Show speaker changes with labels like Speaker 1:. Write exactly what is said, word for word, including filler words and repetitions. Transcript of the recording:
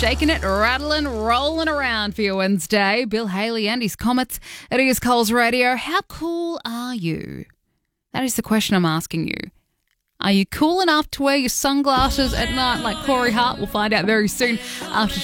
Speaker 1: shaking it, rattling, rolling around for your Wednesday. Bill Haley and his Comets at East Coles Radio. How cool are you? That is the question I'm asking you. Are you cool enough to wear your sunglasses at night like Corey Hart? We'll find out very soon after